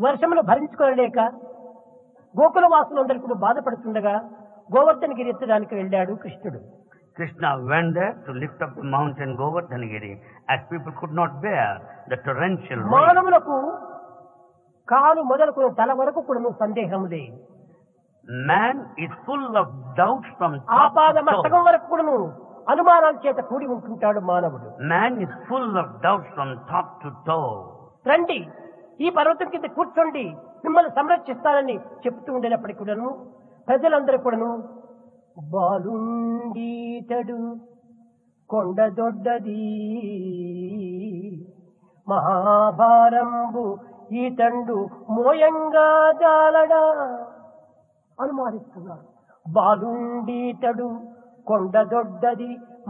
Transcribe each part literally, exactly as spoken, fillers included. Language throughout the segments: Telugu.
వర్షమును భరించుకోలేక గోకుల వాసులందరూ కూడా బాధపడుతుండగా గోవర్ధనగిరి ఎత్తడానికి వెళ్ళాడు కృష్ణుడు. Krishna went there to lift up the mountain Govardhanagiri as people could not bear the torrential rain. మానవులకు కాలు మొదలుకొని తల వరకు కూడా సందేహములే. Man is full of doubts from top ఆపాద to మస్తకం toe. వరకు కూడా అనుమానాల చేత కూడి ఉంటుంటాడు మానవుడు. Man is full of doubts from top to toe. రండి ఈ పర్వతం కింద కూర్చోండి మిమ్మల్ని సంరక్షిస్తానని చెప్తూ ఉండేటప్పటికి కూడాను ప్రజలందరూ కూడాను బాలుండీతడు కొండ దొడ్డది మహాభారంబు ఈ తండు మోయంగా జాలడా అనుమానిస్తున్నారు. బాలుండీతడు కొండ దొడ్డది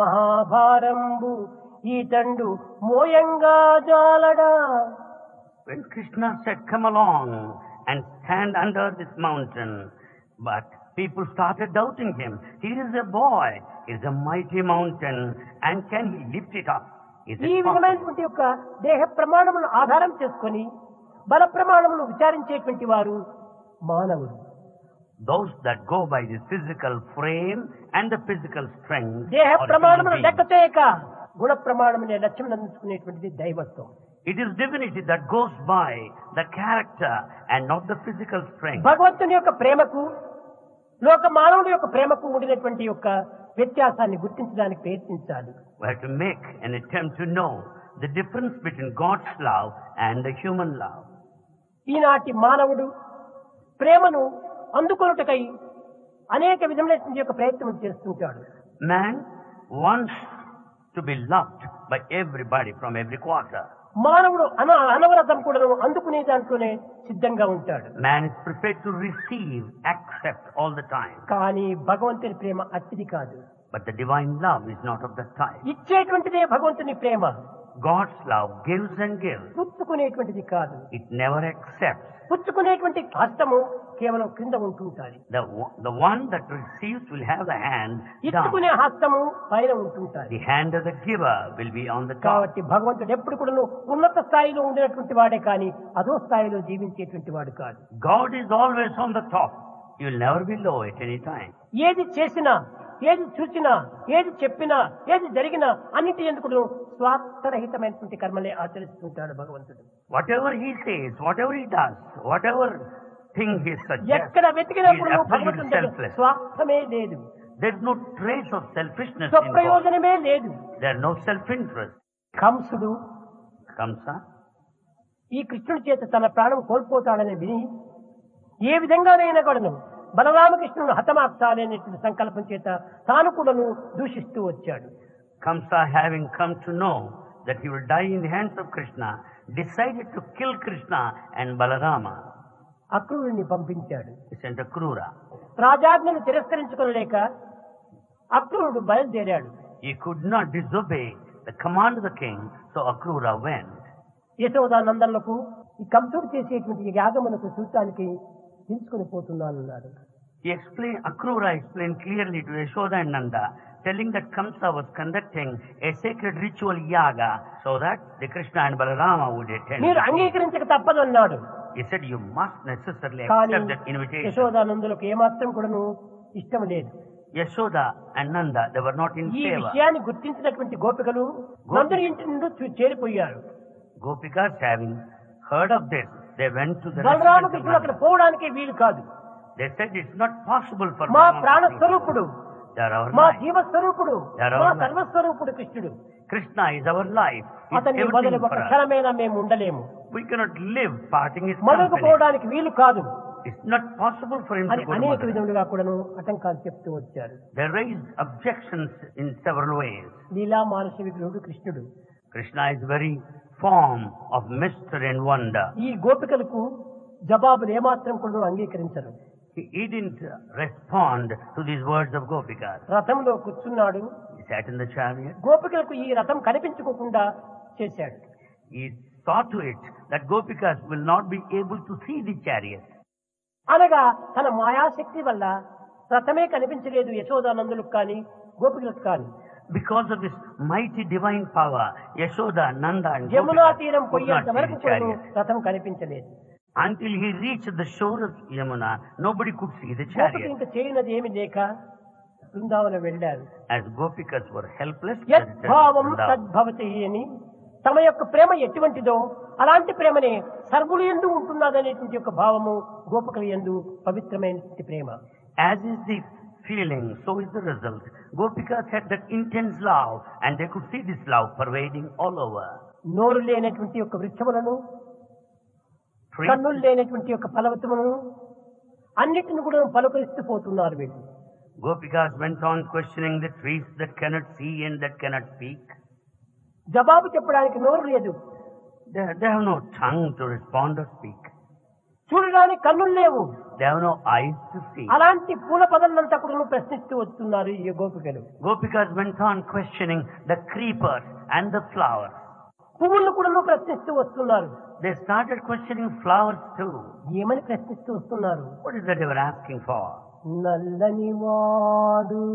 మహాభారంబు ఈ తండు మోయంగా జాలడా. When Krishna said, come along and stand under this mountain, but people started doubting him. Here is a boy, he is a mighty mountain, and can he lift it up? Is ఈ it possible? విధమైనటువంటి యొక్క దేహ ప్రమాణములను ఆధారం చేసుకొని బల ప్రమాణములను విచారించేటువంటి వారు మానవుడు. Those that go by the physical frame and the physical strength దేహ are human ప్రమాణమును beings. లెక్క చేయక గుణ ప్రమాణమునే లక్ష్యం అందించుకునేటువంటిది దైవత్వం. It is divinity that goes by the character and not the physical strength. భగవంతుని యొక్క ప్రేమకు లోక మానవుడి యొక్క ప్రేమకు ఉండినటువంటి యొక్క వ్యత్యాసాన్ని గుర్తించడానికి ప్రయత్నించాలి. We have to make an attempt to know the difference between God's love and the human love. ఈనాటి మానవుడు ప్రేమను అందుకొనుటకై అనేక విధములైన యొక్క ప్రయత్నం చేస్తుంటాడు. Man wants to be loved by everybody from every quarter. మానవుడు అన అనవరతం కూడా అందుకునే దాంట్లోనే సిద్ధంగా ఉంటాడు. Man is prepared to receive, accept all the time. కానీ భగవంతుని ప్రేమ అతిది కాదు. But the divine love is not of that type. ఇచ్చేటువంటిదే భగవంతుని ప్రేమ. God's love gives and gives. పుచ్చుకునేటువంటిది కాదు. It never accepts. పుచ్చుకునేటువంటి హస్తము కేవలం క్రింద ఉంటుంటాది. The, the one that receives will have the hand down. ఇచ్చుకునే హస్తము పైన ఉంటుంటాది. The hand of the giver will be on the top. కాబట్టి భగవంతుడు ఎప్పుడు కూడా ఉన్నత స్థాయిలో ఉండేటువంటి వాడే కానీ అదో స్థాయిలో జీవించేటువంటి వాడు కాదు. God is always on the top. He will never be low at any time. ఏది చేసినా ఏది చూసినా ఏది చెప్పినా ఏది జరిగినా అన్నిటి ఎందుకు స్వార్థరహితమైనటువంటి కర్మలే ఆచరిస్తుంటాడు భగవంతుడు. Whatever he says, whatever he does, whatever thing he suggests, ఎక్కడ వెతికినప్పుడు he is absolutely భగవంతుడి దగ్గర selfless. స్వార్థమే లేదు. There is no trace of selfishness in God. స్వప్రయోజనమే లేదు. There is no self-interest. Kamsudu Kamsa, ఈ కృష్ణుడి చేత తన ప్రాణం కోల్పోతాడని విని ఏ విధంగానైనా కూడాను బలరామకృష్ణుడు హతమార్చాలి అనేటువంటి సంకల్పం చేత తాను కూడాను దూషిస్తూ వచ్చాడు. Kamsa, having come to know that he will die in the hands of Krishna, decided to kill Krishna and Balarama. అక్రూరుని పంపించాడు. He sent a Krura. రాజాజ్ఞను తిరస్కరించుకోలేక అక్రూరుడు బయలుదేరాడు. He could not disobey the command of the king, so Akrura went. యశోదానందనులకు ఈ కంసుడు చేసేటువంటి ఈ యాగమునకు చూడటానికి తీసుకుని పోతున్నానన్నాడు. He explained, Akrura explained clearly to Yashoda and Nanda, telling that Kamsa was conducting a sacred ritual yaga so that the Krishna and Balarama would attend. మీరు అంగీకరించక తప్పదు అన్నాడు. He said, you must necessarily కానీ accept that invitation. యశోదానందులకు ఏమాత్రం కూడాను ఇష్టం లేదు. Yashoda and Nanda, they were not in ఈ favor. విషయాన్ని గుర్తించినటువంటి గోపికలు నందుని ఇంటి నుండి చూ- చేరిపోయారు. Gopikas, having heard of this, they went to the బలరామకృష్ణుడు residence of అక్కడ Nanda. పోవడానికి వీలు కాదు. They said it's not possible for మా Balram ప్రాణ to do స్వరూపుడు, that. They are our మా life. జీవస్వరూపుడు, They are మా our life. సర్వస్వరూపుడు కృష్ణుడు. Krishna is our life. He's అతన్ని everything వదిలి for ఒక us. క్షణమైనా మేము ఉండలేము. We cannot live parting his మొదలుకు company. పోవడానికి వీలు కాదు It's not possible for him అని to go to అనేక Mathura. విధములుగా కూడాను ఆటంకాలు చెప్తూ వచ్చారు. They raised objections in several ways. లీలా మానస విగ్రహుడు కృష్ణుడు. Krishna is very form of mystery and wonder. ఈ గోపికలకు జవాబులు ఏమాత్రం కూడా అంగీకరించరు. He, he didn't respond to these words of Gopikas. రథంలో కూర్చున్నాడు. He sat in the chariot. గోపికలకు ఈ రథం కనిపించుకోకుండా చేశాడు. He saw to it that Gopikas will not be able to see the chariot. అనగా తన మాయాశక్తి వల్ల రథమే కనిపించలేదు యశోదానందులకు కానీ గోపికలకు కానీ. Because of this mighty divine power, Yashoda, Nanda and Yamuna Gopikas తీరం could not పోయేంత see వరకు the కూడా chariot. రథం కనిపించలేదు. Until he reached the shore of Yamuna, nobody could see the గోపికలు chariot. ఇంకా చేయనది ఏమి లేక బృందావనం వెళ్ళారు. As Gopikas were helpless, they returned to యద్భావం Vrindavan. తద్భవతి అని తమ యొక్క ప్రేమ ఎటువంటిదో అలాంటి ప్రేమనే సర్వులు యందు ఉంటున్నదనేటువంటి యొక్క భావము గోపికల యందు పవిత్రమైనటువంటి ప్రేమ. As is the feeling, so is the result. Gopikas had that intense love, and they could see this love pervading all over. నోరు లేనటువంటి యొక్క వృక్షములను, Trees, కన్నులు లేనటువంటి యొక్క ఫలవతములను అన్నిటిని కూడా పలుకరిస్తూ పోతున్నారు వీళ్ళు. Gopikas went on questioning the trees that cannot see and that cannot speak. జవాబు చెప్పడానికి నోరు లేదు, They, they have no tongue to respond or speak. చూడడానికి కన్నులు లేవు. They have no eyes to see. అలాంటి పూల పదలంతా కూడా ప్రశ్నిస్తూ వస్తున్నారు ఈ గోపికలు. Gopikas went on questioning the creepers and the flowers. పువ్వులను కూడా ప్రశ్నిస్తూ వస్తున్నారు. They started questioning flowers too. ఏమని ప్రశ్నిస్తూ వస్తున్నారు? What is that they were asking for? నల్లని వాడు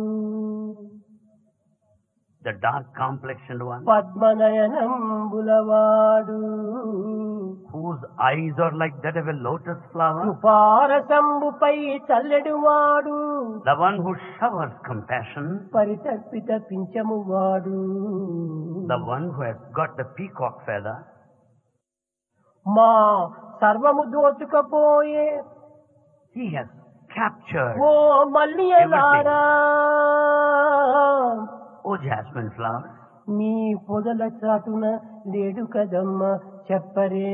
The dark complexioned one, పద్మనయనంబులవాడు whose eyes are like that of a lotus flower. కృపారసంబుపై చల్లెడువాడు The one who showers compassion. పరితర్పిత పింఛమువాడు The one who has got the peacock feather. మా సర్వము దోచుకపోయే He has captured, oh మల్లియలారా oh jasmine flowers, మీ పొదల చాటున లేడు కదమ్మ చెప్పరే.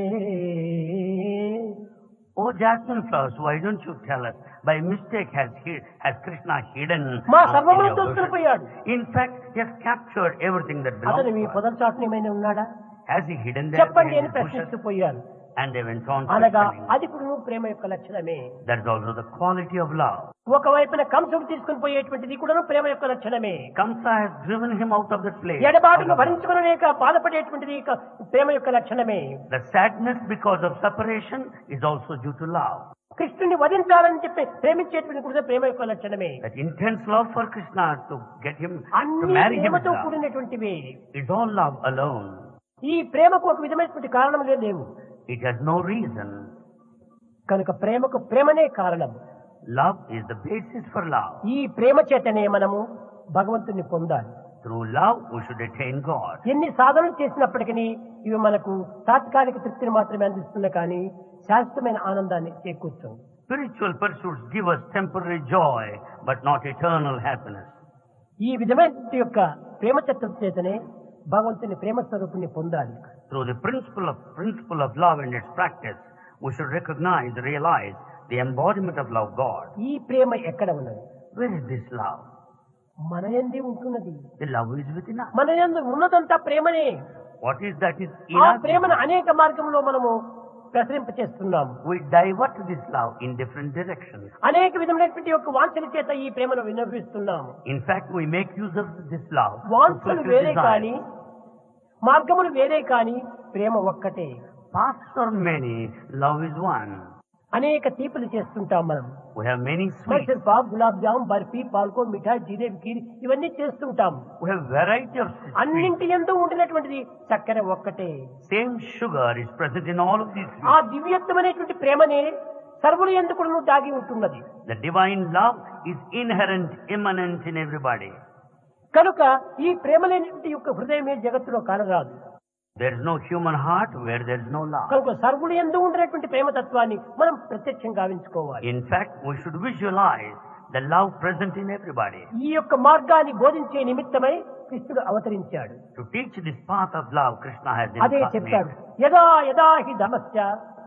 oh jasmine flowers, why don't you tell us? By mistake has he, has Krishna hidden మా uh, in సర్వమును your దోచుకుని bushes? పోయాడు. In fact, he has captured everything that belongs అతను మీ to us. పొదల చాటున ఏమైనా ఉన్నాడా Has he hidden there చెప్పండి behind అని his bushes? ప్రశ్నిస్తూ పోయారు. And they went on అనగా questioning. అది కూడా ప్రేమ యొక్క లక్షణమే. That is also the quality of love. ఒకవైపున కంసుడు తీసుకుని పోయేటువంటిది కూడా ప్రేమ యొక్క లక్షణమే. Kamsa has driven him out of that place. ఎడబాటును భరించుకునలేక బాధపడేటువంటిది ఇక ప్రేమ యొక్క లక్షణమే. The sadness because of separation is also due to love. కృష్ణుని వధించాలని చెప్పి ప్రేమించేటువంటి కూడా ప్రేమ యొక్క లక్షణమే. That intense love for Krishna to get him to అన్ని marry him is ప్రేమతో love. కూడినటువంటివి. It's all love alone. ఈ ప్రేమకు ఒక విధమైనటువంటి కారణములే లేవు. It has no reason. కనుక ప్రేమకు ప్రేమనే కారణం. Love is the basis for love. ఈ ప్రేమ చేతనే మనము భగవంతుని పొందాలి. Through love we should attain God. ఎన్ని సాధనలు చేసినప్పటికీ ఇవి మనకు తాత్కాలిక తృప్తిని మాత్రమే అందిస్తున్నా కానీ శాశ్వతమైన ఆనందాన్ని చేకూర్చవు. Spiritual pursuits give us temporary joy but not eternal happiness. ఈ విధమైన యొక్క ప్రేమ తత్వం చేతనే భగవంతుని ప్రేమ స్వరూపుని పొందాలి. Through the principle of principle of love and its practice, we should recognize, realize the embodiment of love, God. ఈ ప్రేమ ఎక్కడ ఉన్నది? Where is this love? మన యందే ఉంటున్నది. The love is within us. మన యందు ఉన్నదంతా ప్రేమనే. What is that is in ఆ us? ప్రేమను అనేక మార్గంలో మనము ప్రసరింపచేస్తున్నాము. We divert this love in different directions. అనేక విధమైనటువంటి యొక్క వాంఛల చేత ఈ ప్రేమను వినియోగిస్తున్నాము. In fact, we make use of this love to వాంఛలు fulfill వేరే desires. కానీ మార్గములు వేరే కానీ ప్రేమ ఒక్కటే. Paths are many, love is one. అనేక తీపులు చేస్తుంటాం మనం. We have many sweets. Mysore Pak, gulab jam, barfi, పాల్కో, మిఠాయి, జిలేబీ, కీర్ ఇవన్నీ చేస్తుంటాం. We have variety of sweets. అన్నింటి ఎందు ఉండినటువంటిది చక్కెర ఒక్కటే. Same sugar is present in all of these ఆ sweets. దివ్యత్వమైనటువంటి ప్రేమనే సర్వులు ఎందుకు దాగి ఉంటున్నది. The divine love is inherent, immanent in everybody. కనుక ఈ ప్రేమ లేనిటువంటి యొక్క హృదయమే జగత్తులో కానరాదు. There is no human heart where there is no love. కనుక సర్వులు ఎందు ఉండినటువంటి ప్రేమతత్వాన్ని మనం ప్రత్యక్షంగా గావించుకోవాలి. In fact, we should visualize the love present in everybody. ఈ యొక్క మార్గాన్ని బోధించే నిమిత్తమై కృష్ణుడు అవతరించాడు. To teach this path of love, Krishna has అదే చెప్పాడు. incarnated. యదా యదా హి ధర్మస్య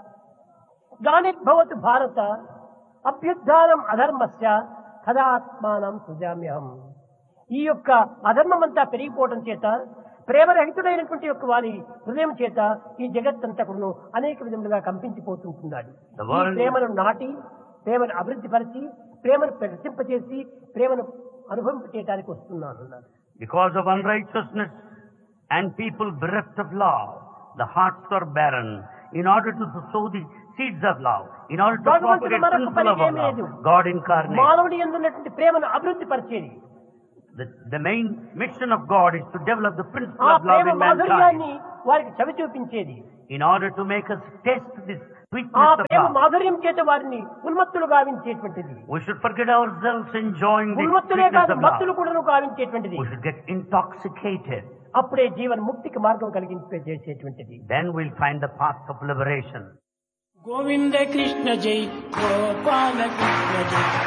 గ్లానిర్భవతు భారత అభ్యుత్థానం అధర్మస్య తదాత్మానం సృజామ్యహం. ఈ యొక్క అధర్మమంతా పెరిగిపోవడం చేత ప్రేమరహితుడైనటువంటి యొక్క వారి హృదయం చేత ఈ జగత్తంతా కూడా అనేక విధములుగా కంపించిపోతుంటున్నాడు. The ఈ world- ప్రేమను నాటి, ప్రేమను అభివృద్ధి పరిచి, ప్రేమను ప్రదర్శింపచేసి, ప్రేమను అనుభవింపచేయడానికి వస్తున్నాను అన్నాడు. Because of unrighteousness and people bereft of love, the hearts are barren. In order to sow the seeds of love, in order to భగవంతుడు propagate మరొక principle of పని ఏమీ లేదు. love, God incarnated. మానవుడి యందు ఉన్నటువంటి ప్రేమను అభివృద్ధి పరిచేది. The, the main mission of God is to develop the principle ఆ of love Prema in mankind. మాధుర్యాన్ని వారికి చవి చూపించేది. In order to make us taste this sweetness ఆ of ప్రేమ love. మాధుర్యం చేత వారిని ఉన్మత్తులు గావించేటువంటిది. We should forget ourselves enjoying the ఉన్మత్తులే sweetness కాదు of మత్తులు love. కూడా గావించేటువంటిది. We should get intoxicated. అప్పుడే జీవన్ ముక్తికి మార్గం కలిగించే చేసేటువంటిది. Then we'll find the path of liberation. Govinda Krishna జై గోపాల కృష్ణ జై